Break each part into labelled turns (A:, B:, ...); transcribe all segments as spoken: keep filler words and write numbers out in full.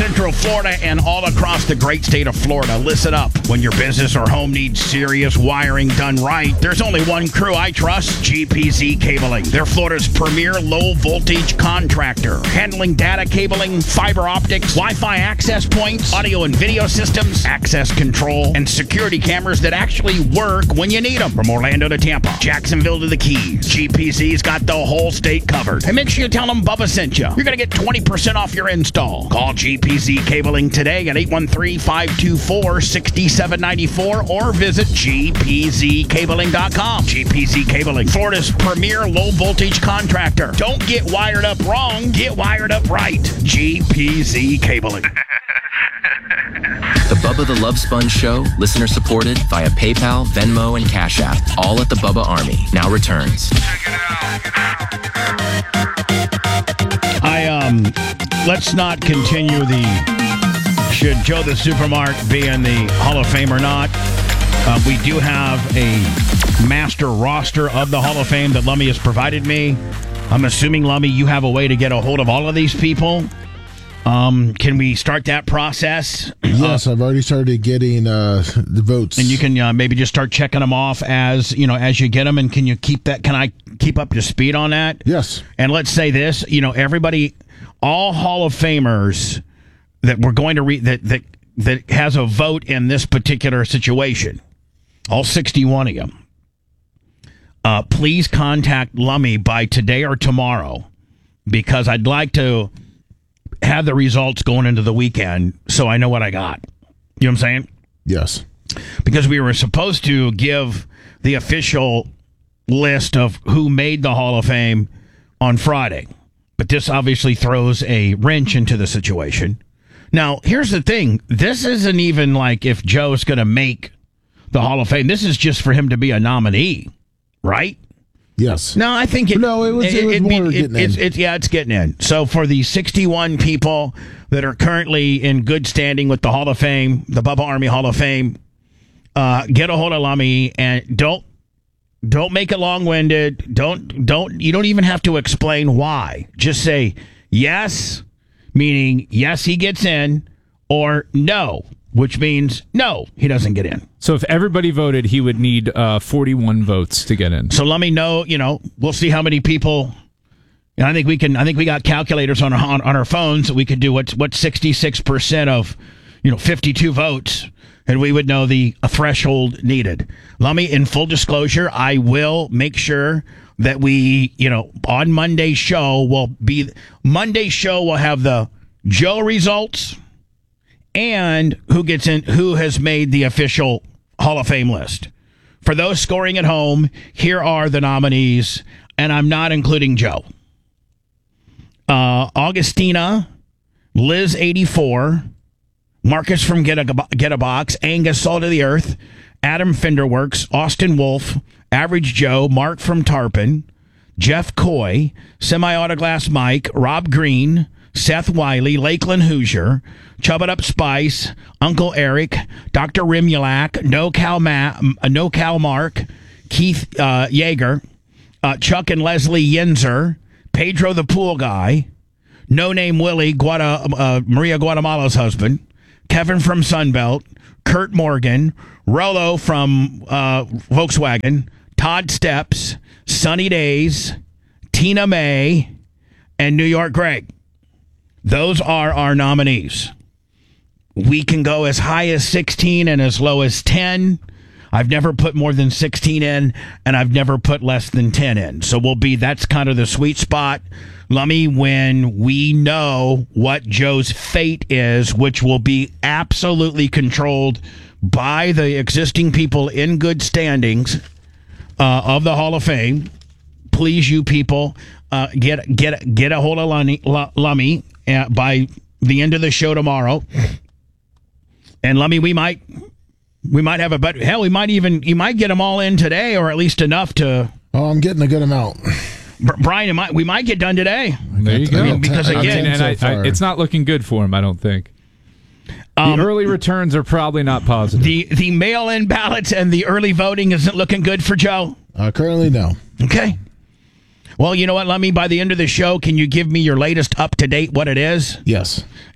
A: Central Florida and all across the great state of Florida. Listen up. When your business or home needs serious wiring done right, there's only one crew I trust, G P Z Cabling. They're Florida's premier low-voltage contractor, handling data cabling, fiber optics, Wi-Fi access points, audio and video systems, access control, and security cameras that actually work when you need them. From Orlando to Tampa, Jacksonville to the Keys, G P Z's got the whole state covered. And make sure you tell them Bubba sent you. You're going to get twenty percent off your install. Call G P Z Cabling today at eight one three, five two four, six seven nine four or visit G P Z cabling dot com. G P Z Cabling, Florida's premier low-voltage contractor. Don't get wired up wrong. Get wired up right. G P Z Cabling.
B: The Bubba the Love Sponge Show, listener supported via PayPal, Venmo, and Cash App. All at the Bubba Army. Now returns.
A: I, um, let's not continue the should Joe the Supermark be in the Hall of Fame or not. Uh, we do have a master roster of the Hall of Fame that Lummy has provided me. I'm assuming, Lummy, you have a way to get a hold of all of these people. Um, can we start that process?
C: Yes, uh, I've already started getting uh, the votes,
A: and you can uh, maybe just start checking them off as you know as you get them. And can you keep that? Can I keep up to speed on that?
C: Yes.
A: And let's say this: you know, everybody, all Hall of Famers that we're going to read that that that has a vote in this particular situation, all sixty-one of them. Uh, please contact Lummy by today or tomorrow, because I'd like to have the results going into the weekend so I know what I got. You know what I'm saying?
C: Yes.
A: Because we were supposed to give the official list of who made the Hall of Fame on Friday. But this obviously throws a wrench into the situation. Now, here's the thing. This isn't even like if Joe's going to make the Hall of Fame. This is just for him to be a nominee, right?
C: Yes.
A: No, I think it.
C: No, it was, it, it was more
A: be,
C: getting
A: it,
C: in.
A: It's, it's, yeah, it's getting in. So for the sixty-one people that are currently in good standing with the Hall of Fame, the Bubba Army Hall of Fame, uh, get a hold of Lummy and don't don't make it long-winded. Don't don't you don't even have to explain why. Just say yes, meaning yes he gets in, or no, which means no, he doesn't get in.
D: So if everybody voted, he would need uh, forty-one votes to get in.
A: So let me know, you know, we'll see how many people. You know, I think we can, I think we got calculators on our, on, on our phones that we could do what's what sixty-six percent of, you know, fifty-two votes, and we would know the a threshold needed. Lummy, in full disclosure, I will make sure that we, you know, on Monday's show will be, Monday's show will have the Joe results and who gets in, who has made the official Hall of Fame list. For those scoring at home, here are the nominees, and I'm not including Joe. Uh, Augustina, Liz eighty-four, Marcus from Get a, Get a Box, Angus Salt of the Earth, Adam Finderworks, Austin Wolf, Average Joe, Mark from Tarpon, Jeff Coy, Semi-Autoglass Mike, Rob Green, Seth Wiley, Lakeland Hoosier, Chubbit Up Spice, Uncle Eric, Doctor Rimulak, No Cal Ma- No Cal Mark, Keith uh, Yeager, uh, Chuck and Leslie Yinzer, Pedro the Pool Guy, No Name Willie, Guada, uh, Maria Guatemala's husband, Kevin from Sunbelt, Kurt Morgan, Rollo from uh, Volkswagen, Todd Steps, Sunny Days, Tina May, and New York Greg. Those are our nominees. We can go as high as sixteen and as low as ten. I've never put more than sixteen in, and I've never put less than ten in. So we'll be, that's kind of the sweet spot, Lummy, when we know what Joe's fate is, which will be absolutely controlled by the existing people in good standings uh, of the Hall of Fame. Please, you people, uh, get get get a hold of Lummy, Lummy uh, by the end of the show tomorrow. And Lummy, we might we might have a better, hell, we might even, you might get them all in today, or at least enough to.
C: Oh, I'm getting a good amount.
A: Brian, it might, we might get done today.
D: There you go.
A: I mean, because again,
D: and I, I, it's not looking good for him, I don't think.
A: Um,
D: the early returns are probably not positive.
A: The the mail-in ballots and the early voting isn't looking good for Joe?
C: Uh, currently, no.
A: Okay. Well, you know what, Lummy? By the end of the show, can you give me your latest up-to-date what it is?
C: Yes.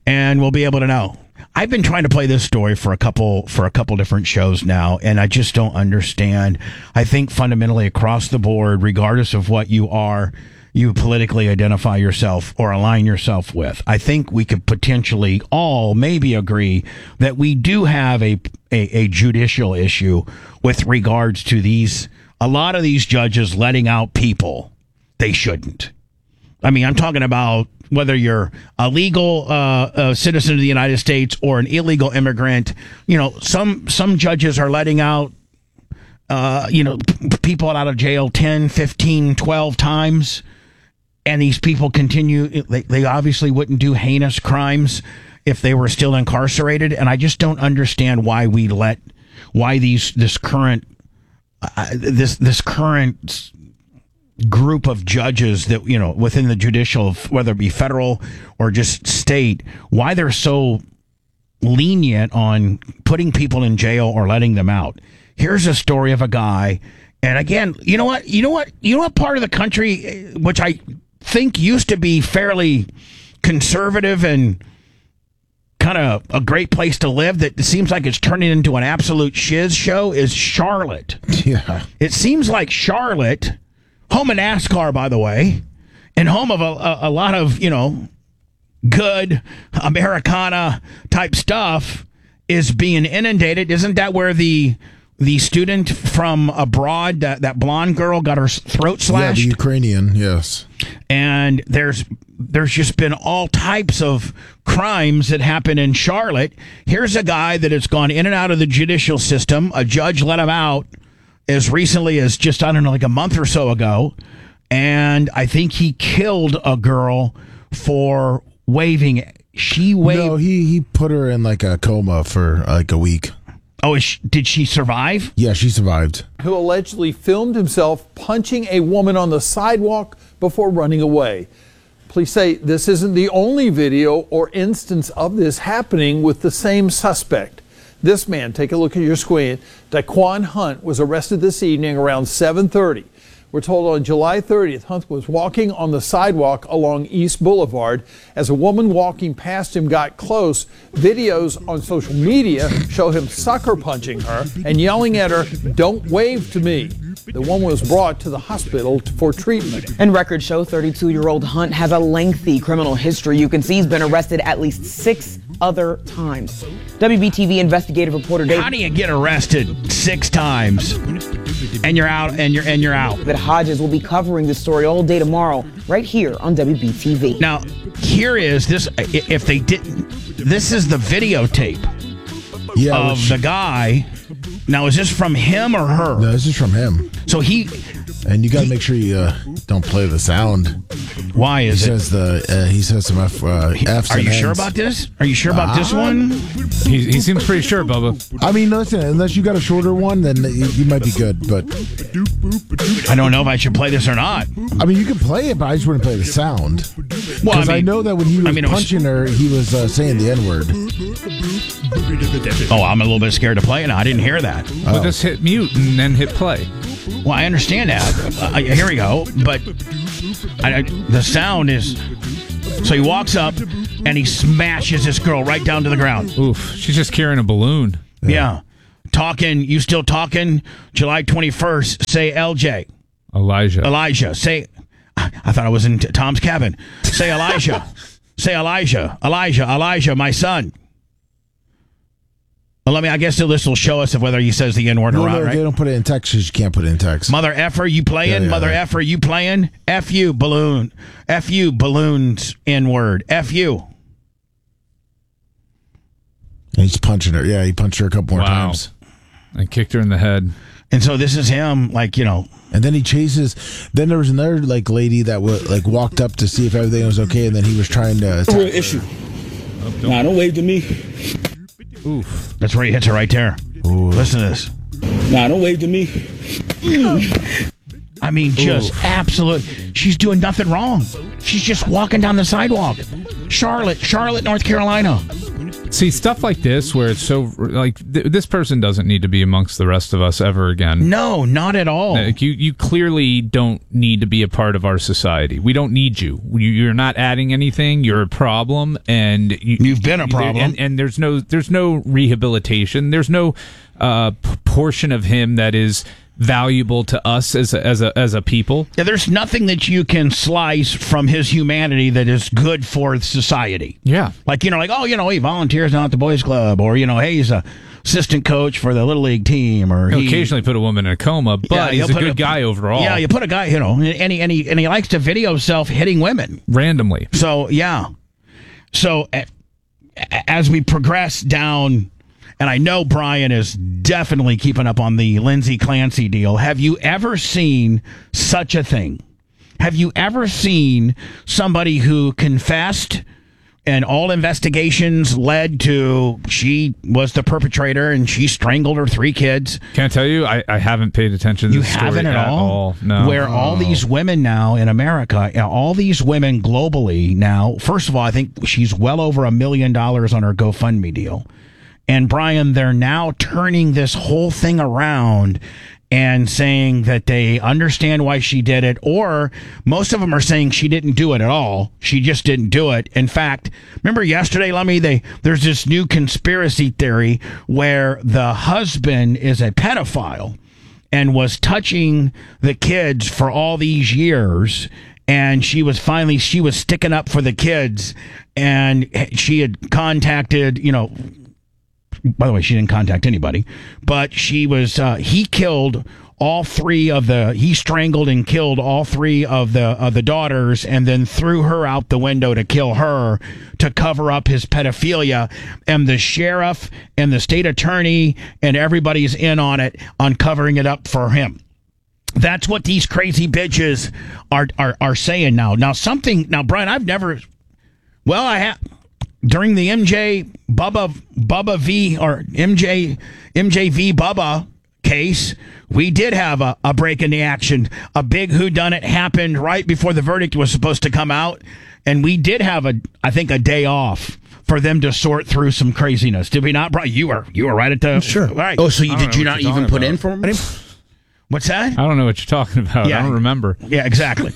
A: and we'll be able to know. I've been trying to play this story for a couple for a couple different shows now, and I just don't understand. I think fundamentally across the board, regardless of what you are, you politically identify yourself or align yourself with, I think we could potentially all maybe agree that we do have a a, a judicial issue with regards to these a lot of these judges letting out people they shouldn't. I mean, I'm talking about whether you're a legal uh, uh, citizen of the United States or an illegal immigrant. You know, some some judges are letting out, uh, you know, p- people out of jail ten, fifteen, twelve times. And these people continue. They, they obviously wouldn't do heinous crimes if they were still incarcerated. And I just don't understand why we let, why these, this current, uh, this, this current group of judges that, you know, within the judicial, whether it be federal or just state, why they're so lenient on putting people in jail or letting them out. Here's a story of a guy. And again, you know what, you know what, you know what part of the country, which I think used to be fairly conservative and kind of a great place to live, that seems like it's turning into an absolute shiz show, is Charlotte.
C: Yeah.
A: It seems like Charlotte, home of NASCAR, by the way, and home of a, a, a lot of, you know, good Americana type stuff, is being inundated. Isn't that where the the student from abroad, that, that blonde girl, got her throat slashed?
C: Yeah, the Ukrainian, yes.
A: And there's there's just been all types of crimes that happen in Charlotte. Here's a guy that has gone in and out of the judicial system. A judge let him out as recently as just, I don't know, like a month or so ago. And I think he killed a girl for waving. She waved.
C: No, he, he put her in like a coma for like a week.
A: Oh, is she, did she survive?
C: Yeah, she survived.
E: Who allegedly filmed himself punching a woman on the sidewalk before running away. Police say this isn't the only video or instance of this happening with the same suspect. This man, take a look at your screen, Daquan Hunt, was arrested this evening around seven thirty. We're told on July thirtieth, Hunt was walking on the sidewalk along East Boulevard. As a woman walking past him got close, videos on social media show him sucker punching her and yelling at her, "Don't wave to me." The woman was brought to the hospital for treatment.
F: And records show thirty-two-year-old Hunt has a lengthy criminal history. You can see he's been arrested at least six other times. W B T V investigative reporter Dave.
A: How do you get arrested six times and you're out and you're and you're out?
F: That Hodges will be covering this story all day tomorrow, right here on W B T V.
A: Now, here is this. If they didn't, this is the videotape
C: Yeah,
A: of
C: which,
A: the guy. Now, is this from him or her?
C: no, this is from him.
A: So he.
C: And you got to make sure you uh, don't play the sound.
A: Why
C: He
A: is it?
C: says the uh, he says some F, uh, F's.
A: Are
C: and
A: you sure
C: N's.
A: about this? Are you sure about this
C: Uh,
A: one?
D: He, he seems pretty sure, Bubba.
C: I mean, listen, unless you got a shorter one, then you, you might be good. But
A: I don't know if I should play this or not.
C: I mean, you can play it, but I just wouldn't play the sound.
A: Well,
C: Because I,
A: mean,
C: know that when he was
A: I mean, it was-
C: punching her, he was uh, saying the N word.
A: Oh, I'm a little bit scared to play it. I didn't hear that.
D: Well, just hit mute and then hit play.
A: Well, I understand that. Uh, here we go. But I, I, the sound is. So he walks up and he smashes this girl right down to the ground.
D: Oof, she's just carrying a balloon.
A: Yeah. yeah. Talking. You still talking? July twenty-first. Say L J.
D: Elijah.
A: Elijah. Say. I thought I was in t- Tom's cabin. Say Elijah. Say Elijah. Elijah. Elijah, my son. Well, let me. I guess this will show us if whether he says the N word or
C: No,
A: not,
C: no,
A: right?
C: they don't put it in text because you can't put it in text.
A: Mother effer, you playing?
C: Yeah, yeah,
A: Mother
C: yeah.
A: effer, you playing? F you, balloon. F you, balloons, N word. F you.
C: And he's punching her. Yeah, he punched her a couple more
D: Wow.
C: times.
D: I kicked her in the head.
A: And so this is him, like, you know.
C: And then he chases. Then there was another like lady that was like walked up to see if everything was okay, and then he was trying to.
G: Real issue. Nah, don't wave to me.
D: Oof.
A: That's where he hits her right there.
C: Ooh.
A: Listen to this.
G: Nah, don't wave to me.
A: I mean, just absolute. She's doing nothing wrong. She's just walking down the sidewalk. Charlotte, Charlotte, North Carolina.
D: See, stuff like this, where it's so like th- this person doesn't need to be amongst the rest of us ever again.
A: No, not at all.
D: Like you, you clearly don't need to be a part of our society. We don't need you. you you're not adding anything. You're a problem, and you,
A: you've been a problem.
D: And, and there's no, there's no rehabilitation. There's no uh, p- portion of him that is valuable to us as a, as a as a people.
A: Yeah, there's nothing that you can slice from his humanity that is good for society.
D: Yeah.
A: Like, you know, like, oh, you know, he volunteers now at the boys club, or, you know, hey, he's a assistant coach for the Little League team, or
D: He'll
A: he
D: occasionally put a woman in a coma, but
A: Yeah,
D: he's
A: he'll
D: a
A: put
D: good guy overall.
A: Yeah, you put a guy, you know, and he, and he, and he likes to video himself hitting women.
D: Randomly.
A: So, yeah. So, a- as we progress down, and I know Brian is definitely keeping up on the Lindsay Clancy deal. Have you ever seen such a thing? Have you ever seen somebody who confessed and all investigations led to she was the perpetrator and she strangled her three kids?
D: Can I tell you, I, I haven't paid attention to
A: You
D: this story
A: haven't at,
D: at
A: all?
D: all. No.
A: Where all these women now in America, all these women globally now, first of all, I think she's well over a million dollars on her GoFundMe deal. And Brian, they're now turning this whole thing around and saying that they understand why she did it, or most of them are saying she didn't do it at all. She just didn't do it. In fact, remember yesterday, Lummy, they there's this new conspiracy theory where the husband is a pedophile and was touching the kids for all these years. And she was finally, she was sticking up for the kids, and she had contacted, you know, by the way, she didn't contact anybody, but she was, uh, he killed all three of the, he strangled and killed all three of the, of the daughters, and then threw her out the window to kill her to cover up his pedophilia. And the sheriff and the state attorney and everybody's in on it, on covering it up for him. That's what these crazy bitches are, are, are saying now. Now something, now Brian, I've never, well, I have, during the M J Bubba Bubba V or M J M J V Bubba case, we did have a, a break in the action. A big whodunit happened right before the verdict was supposed to come out, and we did have a, I think, a day off for them to sort through some craziness. Did we not, Brian? You were you were right at the
C: Sure.
A: Right.
H: Oh, so you,
D: I don't
H: did
D: know
H: you
D: what
H: not
D: you're
H: even
D: talking
H: put
D: about.
H: in for him?
A: What's that?
D: I don't know what you're talking about.
A: Yeah.
D: I don't remember.
A: Yeah, exactly.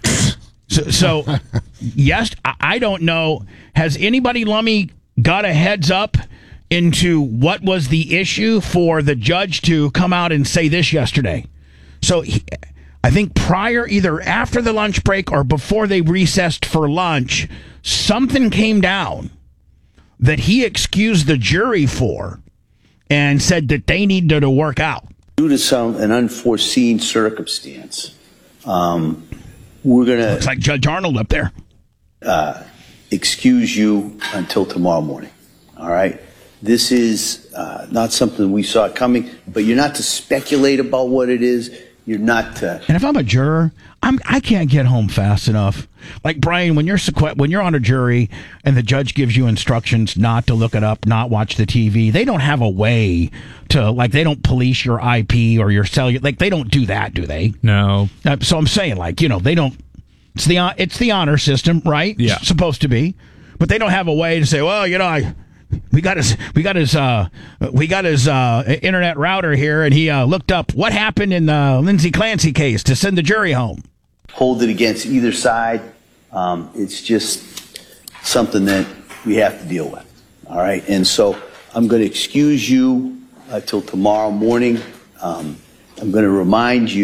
A: so, so, yes, I I don't know. Has anybody, Lummy, got a heads up into what was the issue for the judge to come out and say this yesterday? So, he, I think prior, either after the lunch break or before they recessed for lunch, something came down that he excused the jury for and said that they needed to work out.
I: Due to some an unforeseen circumstance, um, we're going to
A: Looks like Judge Arnold up there.
I: Uh, excuse you until tomorrow morning. All right? This is uh, not something we saw coming, but you're not to speculate about what it is. You're not to...
A: And if I'm a juror, I'm I can't get home fast enough. Like Brian, when you're sequ- when you're on a jury and the judge gives you instructions not to look it up, not watch the T V, they don't have a way to, like, they don't police your I P or your cellular, like, they don't do that, do they?
D: No.
A: Uh, so I'm saying, like, you know, they don't. It's the uh, it's the honor system, right?
D: Yeah.
A: It's supposed to be, but they don't have a way to say, well, you know, I. We got his, we got his, uh, we got his uh, internet router here, and he uh, looked up what happened in the Lindsay Clancy case to send the jury home.
I: Hold it against either side. Um, it's just something that we have to deal with. All right, and so I'm going to excuse you uh, till tomorrow morning. Um, I'm going to remind you.